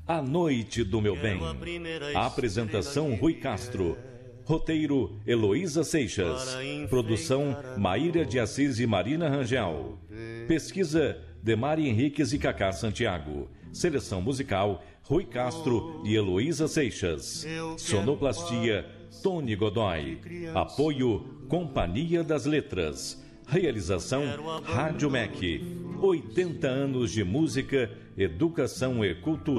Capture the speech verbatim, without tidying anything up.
A Noite do Meu Bem. A apresentação Rui Castro. Roteiro Heloísa Seixas. Produção Maíra de Assis e Marina Rangel. Pesquisa Demari Henriques e Cacá Santiago. Seleção musical Rui Castro e Heloísa Seixas. Sonoplastia Tony Godoy. Apoio Companhia das Letras. Realização Rádio M E C. oitenta anos de música, educação e cultura.